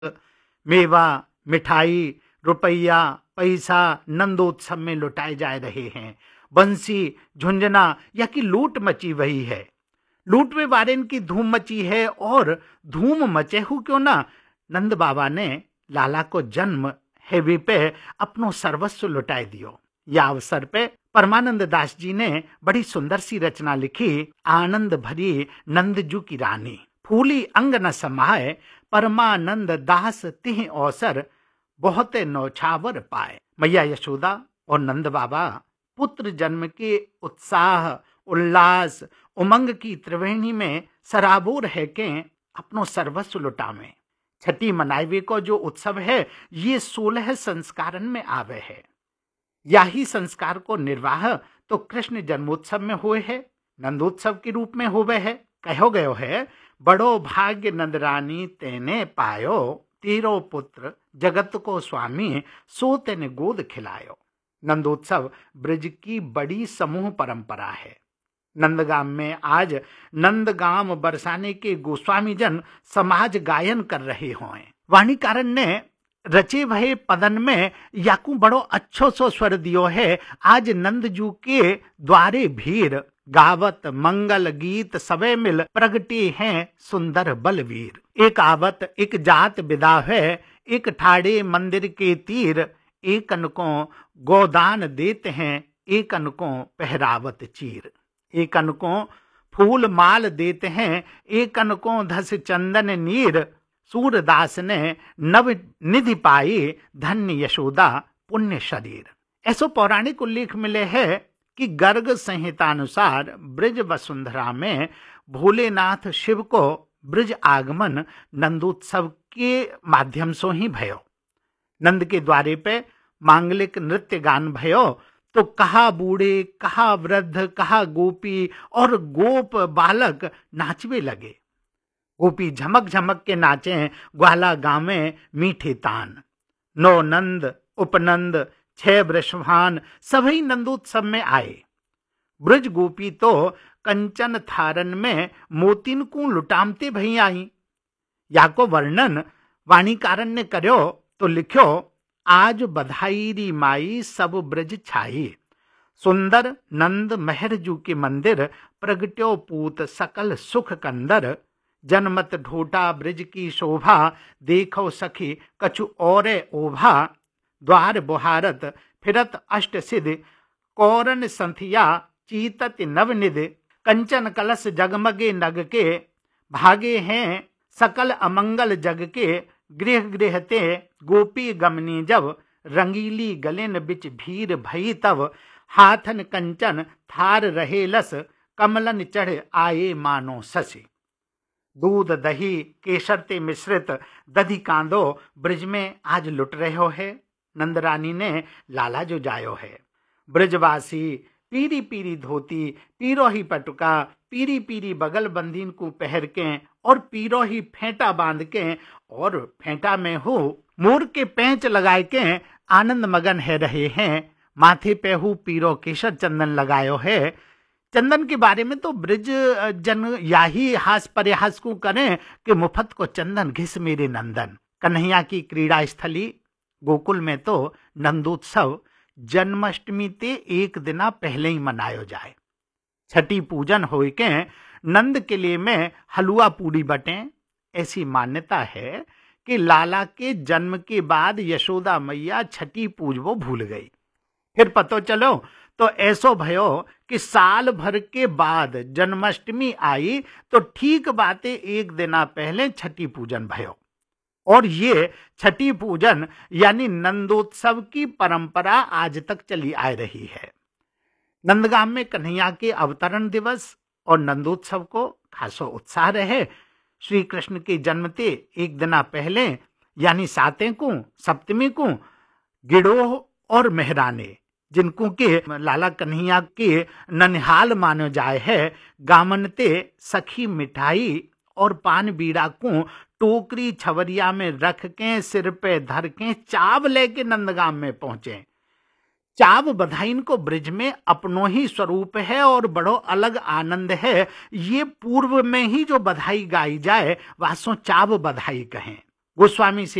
मेवा, मिठाई, रुपया, पैसा नंदोत्सव में लुटाए जा रहे हैं। बंसी, झुंझुना या कि लूट मची वही है। लूट में बारेन की धूम मची है, और धूम मचे हु क्यों ना, नंद बाबा ने लाला को जन्म हेवी पे अपनो सर्वस्व लुटाए दियो। या अवसर पे परमानंद दास जी ने बड़ी सुंदर सी रचना लिखी, आनंद भरी नंदजू की रानी, फूली अंग न समाए, परमानंद दास तिह अवसर, बहुते नौछावर पाए। मैया यशोदा और नंद बाबा पुत्र जन्म के उत्साह, उल्लास, उमंग की त्रिवेणी में सराबोर है के अपनो सर्वस्व लुटावे। छठी मनावे को जो उत्सव है, ये 16 संस्कारन में आवे है। यही संस्कार को निर्वाह तो कृष्ण जन्मोत्सव में हुए है, नंदोत्सव के रूप में हुए है। कहो गयो है, बड़ो भाग्य नंदरानी तेने पायो, तेरो पुत्र जगत को स्वामी, सो तेने गोद खिलायो। नंदोत्सव ब्रज की बड़ी समूह परंपरा है। नंदगाम में आज नंदगाम बरसाने के गोस्वामी जन समाज गायन कर रहे हों। वाणीकारण ने रचे भये पदन में याकू बड़ो अच्छो सो स्वर दियो है। आज नंदजू के द्वारे भीर, गावत मंगल गीत सबे मिल, प्रगटे हैं सुंदर बलवीर। एक आवत एक जात विदा है, एक ठाड़े मंदिर के तीर, एक अनको गोदान देते हैं, एक अनको पहरावत चीर। एक अनको फूल माल देते हैं, एक अनको धस चंदन नीर, सूरदास ने नव निधि पाई, धन्य यशोदा पुण्य शरीर। ऐसो पौराणिक उल्लेख मिले है कि गर्ग संहितानुसार ब्रज वसुंधरा में भोलेनाथ शिव को ब्रज आगमन नंदोत्सव के माध्यम से ही भयो। नंद के द्वारे पे मांगलिक नृत्य गान भयो, तो कहा बूढ़े, कहा वृद्ध, कहा गोपी और गोप बालक नाचवे लगे। गोपी झमक झमक के नाचे, ग्वाला गावे मीठे तान। नौ नंद, उपनंद, 6 वृषभान सभी नंदोत्सव में आए। ब्रज गोपी तो कंचन थारन में मोतिन को लुटामते भई आई। या को वर्णन वाणीकारण ने कर्यो तो लिख्यो, आज बधाई री माई सब ब्रज छाई, सुंदर नंद मेहरजू के मंदिर, प्रगट्यो पूत सकल सुख कंदर, जनमत ढोटा ब्रज की शोभा, देखो सखी कछु और ओभा, द्वार बुहारत फिरत अष्ट सिद्ध, कौरन संथिया चीतत नवनिध, कंचन कलश जगमगे नग के, भागे हैं सकल अमंगल जग के, गृह गृह ते गोपी गमनी जब, रंगीली गलिन बिच भीर भई तब, हाथन कंचन थार रहे लस, कमलन चढ़ आए मानो ससी। दूध दही केसर ते मिश्रित दधी कांदो ब्रज में आज लुट रहे है। नंदरानी ने लाला जो जायो है। ब्रजवासी पीरी पीरी धोती, पीरो ही पटुका, पीरी पीरी बगल बंदीन को पहर के और पीरो ही फेंटा बांध के और फेंटा में हो मोर के पेंच लगाए के आनंद मगन है रहे हैं। माथे पे हु पीरो केसर चंदन लगायो है। चंदन के बारे में तो ब्रज जन याही हास परिहास को करें कि मुफ्त को चंदन घिस मेरे नंदन। कन्हैया की क्रीड़ा स्थली गोकुल में तो नंदोत्सव जन्माष्टमी ते एक दिना पहले ही मनायो जाए। छठी पूजन हो के नंद किले में हलवा पूरी बटे। ऐसी मान्यता है कि लाला के जन्म के बाद यशोदा मैया छठी पूजवो भूल गई। फिर पतो चलो तो ऐसो भयो कि साल भर के बाद जन्माष्टमी आई तो ठीक बातें एक दिना पहले छठी पूजन भयो। और ये छठी पूजन यानी नंदोत्सव की परंपरा आज तक चली आ रही है। नंदगाम में कन्हैया के अवतरण दिवस और नंदोत्सव को खासो उत्साह रहे। श्री कृष्ण के जन्म ते एक दिना पहले यानी 7 को सप्तमी को गिड़ोह और मेहराने जिनको के लाला कन्हैया के ननिहाल मानो जाए है, गामनते सखी मिठाई और पान बीड़ा को टोकरी छवरिया में रख के सिर पे धर के चाव लेके नंदगाम में पहुंचे। चाव बधाइन को ब्रिज में अपनो ही स्वरूप है और बड़ो अलग आनंद है। ये पूर्व में ही जो बधाई गाई जाए वासो चाव बधाई कहें। गोस्वामी से